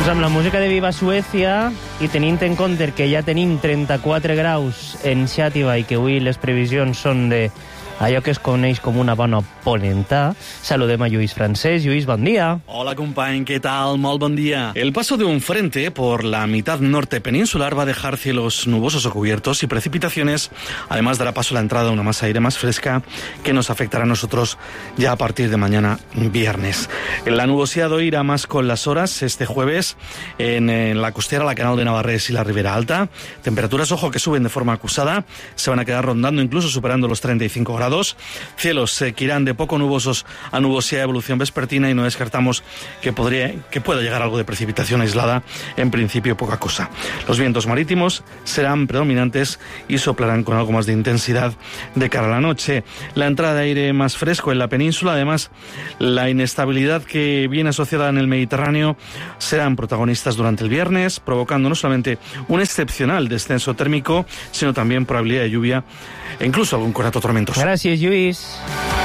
Doncs amb la música de Viva Suècia i tenint en compte que ja tenim 34 graus en Xàtiva i que avui les previsions són de allò que es coneix com una bona polenta, saludem a Lluís Francés. Lluís, bon dia. Hola, company, ¿qué tal? Muy buen día. El paso de un frente por la mitad norte peninsular va a dejar cielos nubosos o cubiertos y precipitaciones. Además, dará paso a la entrada de una masa de aire más fresca que nos afectará a nosotros ya a partir de mañana viernes. La nubosidad hoy irá más con las horas este jueves en la costera, la Canal de Navarrés y la Ribera Alta. Temperaturas, ojo, que suben de forma acusada. Se van a quedar rondando, incluso superando los 35 grados. Cielos que irán de poco nubosos a nubosidad de evolución vespertina y no descartamos que pueda llegar algo de precipitación aislada, en principio poca cosa. Los vientos marítimos serán predominantes y soplarán con algo más de intensidad de cara a la noche. La entrada de aire más fresco en la península, además la inestabilidad que viene asociada en el Mediterráneo, serán protagonistas durante el viernes, provocando no solamente un excepcional descenso térmico, sino también probabilidad de lluvia e incluso algún conato tormentoso. Gràcies, Lluís.